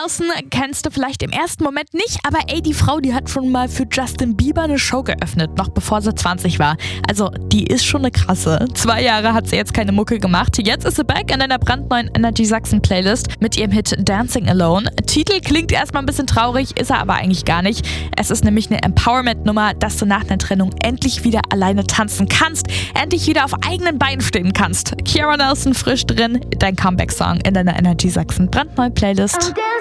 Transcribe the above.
Nelson kennst du vielleicht im ersten Moment nicht, aber ey, die Frau, die hat schon mal für Justin Bieber eine Show geöffnet, noch bevor sie 20 war. Also, die ist schon eine krasse. 2 Jahre hat sie jetzt keine Mucke gemacht. Jetzt ist sie back in einer brandneuen Energy Sachsen Playlist mit ihrem Hit Dancing Alone. Titel klingt erstmal ein bisschen traurig, ist er aber eigentlich gar nicht. Es ist nämlich eine Empowerment-Nummer, dass du nach einer Trennung endlich wieder alleine tanzen kannst, endlich wieder auf eigenen Beinen stehen kannst. Kiara Nelson frisch drin, dein Comeback-Song in deiner Energy Sachsen brandneue Playlist.